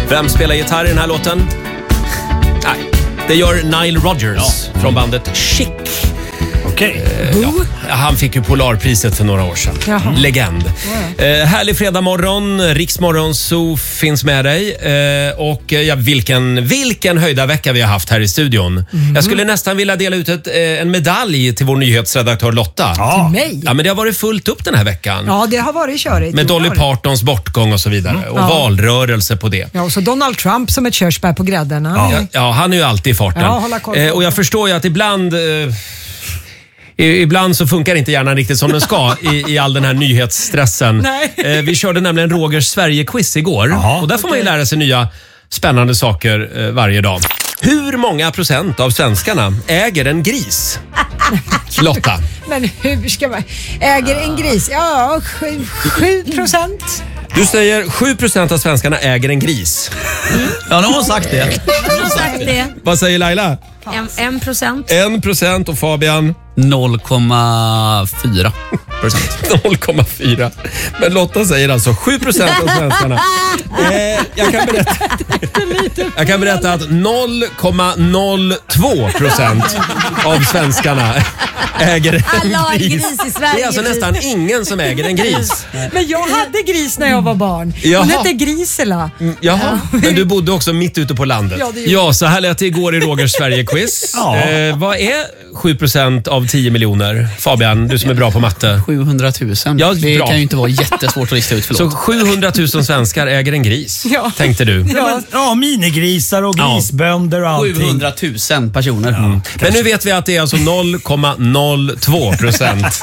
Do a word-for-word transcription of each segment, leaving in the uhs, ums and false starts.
Vem spelar gitarr i den här låten? Nej, det gör Nile Rodgers ja. från bandet Chic. Okej. Okay. Uh, ja. Han fick ju Polarpriset för några år sedan. Jaha. Legend. Uh, härlig fredag morgon. Riksmorgon Zoo finns med dig. Uh, och uh, ja, vilken, vilken höjda vecka vi har haft här i studion. Mm. Jag skulle nästan vilja dela ut ett, uh, en medalj till vår nyhetsredaktör Lotta. Ja. Till mig? Ja, men det har varit fullt upp den här veckan. Ja, det har varit körigt. Med Dolly Partons bortgång och så vidare. Mm. Och ja. valrörelse på det. Ja, och så Donald Trump som ett körsbär på grädden. Ja. Ja, ja, han är ju alltid i farten. Ja, hålla koll på. Uh, och jag förstår ju att ibland... Uh, Ibland så funkar inte hjärnan riktigt som den ska i, i all den här nyhetsstressen. Eh, vi körde nämligen Rogers Sverige-quiz igår. Aha, och där får okay. man ju lära sig nya spännande saker eh, varje dag. Hur många procent av svenskarna äger en gris? Lotta. Men hur ska man... Äger en gris? Ja, sju, sju procent. Du säger sju procent av svenskarna äger en gris. Mm. Ja, de har sagt det. De har sagt det. Vad säger Laila? En, en procent. En procent och Fabian? noll komma fyra procent. noll komma fyra. Men Lotta säger alltså sju procent av svenskarna. Eh, jag, kan berätta, jag kan berätta att noll komma noll två procent av svenskarna äger en Alla har gris. gris i Sverige. Det är alltså nästan ingen som äger en gris. Men jag hade gris när jag var barn. Hon Jaha. hette Grisela. Mm, jaha, men du bodde också mitt ute på landet. Ja, det ja så här lät det igår i Rogers Sverige-quiz. Ja. Eh, vad är sju procent av tio miljoner? Fabian, du som är bra på matte. sjuhundratusen. Ja, det bra. kan ju inte vara jättesvårt att lista ut, förlåt. Så sjuhundratusen svenskar äger en gris, ja. tänkte du. Ja, men, ja, minigrisar och grisbönder och allting. sjuhundratusen personer. Mm. Mm. Men nu vet vi att det är alltså noll komma noll två procent.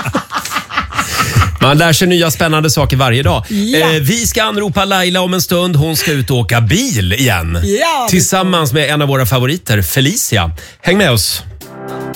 Man lär sig nya spännande saker varje dag. Ja. Eh, vi ska anropa Laila om en stund. Hon ska ut och åka bil igen. Ja, tillsammans med en av våra favoriter, Felicia. Häng med oss.